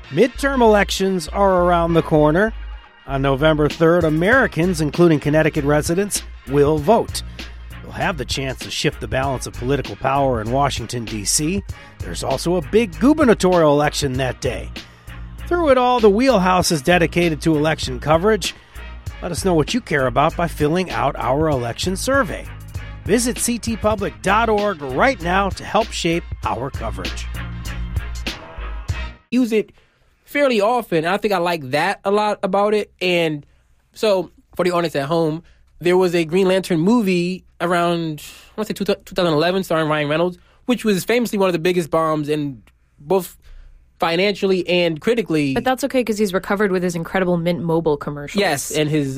Midterm elections are around the corner. On November 3rd, Americans, including Connecticut residents, will vote. They'll have the chance to shift the balance of political power in Washington, D.C. There's also a big gubernatorial election that day. Through it all, the Wheelhouse is dedicated to election coverage. Let us know what you care about by filling out our election survey. Visit ctpublic.org right now to help shape our coverage. Use it fairly often. I think I like that a lot about it. And so, for the audience at home, there was a Green Lantern movie around, I want to say 2011, starring Ryan Reynolds, which was famously one of the biggest bombs, in both financially and critically. But that's okay because he's recovered with his incredible Mint Mobile commercials. Yes, and his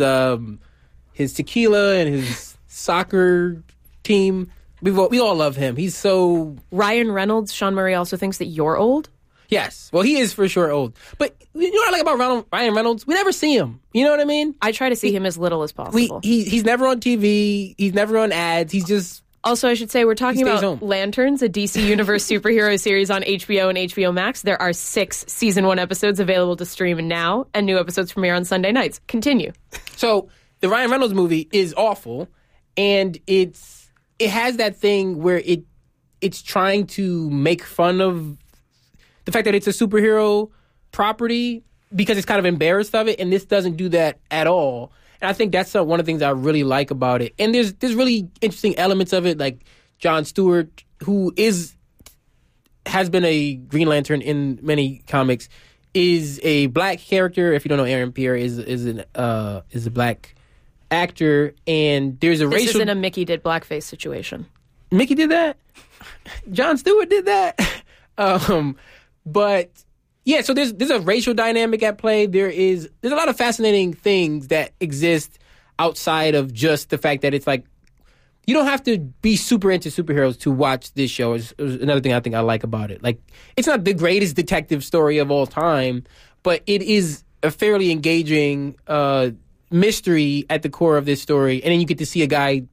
tequila and his soccer team. We all love him. He's so... Ryan Reynolds, Sean Murray also thinks that you're old? Yes. Well, he is for sure old. But you know what I like about Ryan Reynolds? We never see him. You know what I mean? I try to see him as little as possible. He's never on TV. He's never on ads. He's just... Also, I should say, we're talking about home. Lanterns, a DC Universe superhero series on HBO and HBO Max. There are 6 Season 1 episodes available to stream now, and new episodes premiere on Sunday nights. Continue. So, the Ryan Reynolds movie is awful, and it has that thing where it's trying to make fun of the fact that it's a superhero property because it's kind of embarrassed of it, and this doesn't do that at all. And I think that's one of the things I really like about it. And there's really interesting elements of it, like Jon Stewart, who has been a Green Lantern in many comics, is a black character. If you don't know, Aaron Pierre is a black actor, and there's a racial... This isn't a Mickey did blackface situation. Mickey did that? Jon Stewart did that? But... yeah, so there's a racial dynamic at play. There's a lot of fascinating things that exist outside of just the fact that it's like, you don't have to be super into superheroes to watch this show. Is another thing I think I like about it. Like, it's not the greatest detective story of all time, but it is a fairly engaging mystery at the core of this story. And then you get to see a guy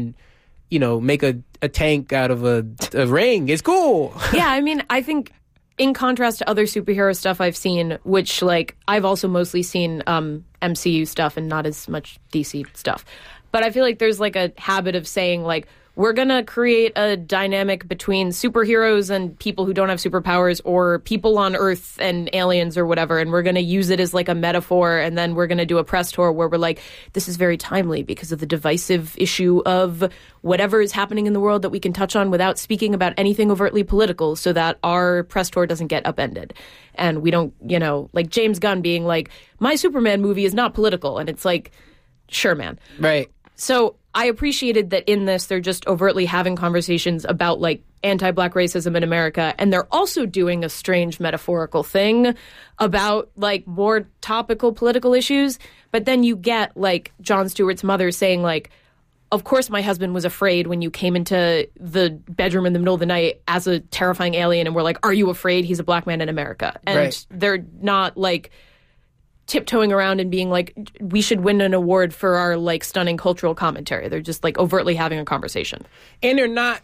make a tank out of a ring. It's cool. Yeah, I mean, I think... in contrast to other superhero stuff I've seen, which, like, I've also mostly seen MCU stuff and not as much DC stuff. But I feel like there's, like, a habit of saying, like, we're going to create a dynamic between superheroes and people who don't have superpowers, or people on Earth and aliens or whatever, and we're going to use it as, like, a metaphor, and then we're going to do a press tour where we're like, this is very timely because of the divisive issue of whatever is happening in the world that we can touch on without speaking about anything overtly political, so that our press tour doesn't get upended. And we don't, like James Gunn being like, my Superman movie is not political, and it's like, sure, man. Right. So I appreciated that in this, they're just overtly having conversations about, like, anti-black racism in America. And they're also doing a strange metaphorical thing about, like, more topical political issues. But then you get, like, Jon Stewart's mother saying, like, of course my husband was afraid when you came into the bedroom in the middle of the night as a terrifying alien. And we're like, are you afraid? He's a black man in America. And right. They're not, like... tiptoeing around and being like, we should win an award for our, like, stunning cultural commentary. They're just, like, overtly having a conversation. And they're not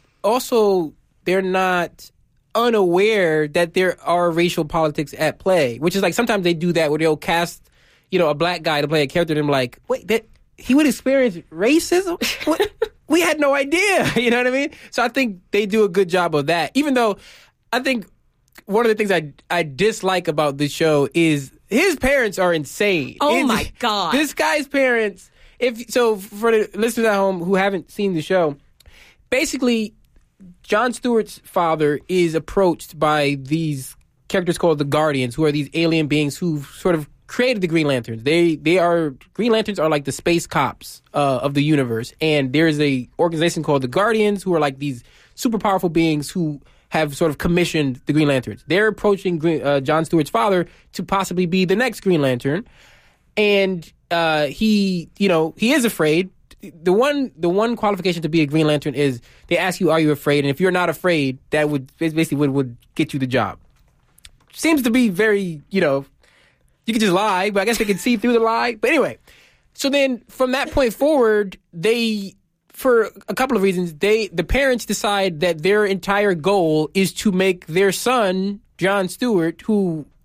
unaware that there are racial politics at play, which is like, sometimes they do that where they'll cast, a black guy to play a character and I'm like, wait, he would experience racism? What? We had no idea. You know what I mean? So I think they do a good job of that, even though I think one of the things I dislike about this show is his parents are insane. Oh, my God. This guy's parents, for the listeners at home who haven't seen the show, basically, Jon Stewart's father is approached by these characters called the Guardians, who are these alien beings who sort of created the Green Lanterns. Green Lanterns are like the space cops of the universe. And there's a organization called the Guardians, who are like these super powerful beings who have sort of commissioned the Green Lanterns. They're approaching Jon Stewart's father to possibly be the next Green Lantern. And he is afraid. The one qualification to be a Green Lantern is they ask you, are you afraid? And if you're not afraid, that would basically would get you the job. Seems to be very, you could just lie, but I guess they can see through the lie. But anyway, so then from that point forward, for a couple of reasons, the parents decide that their entire goal is to make their son, Jon Stewart, who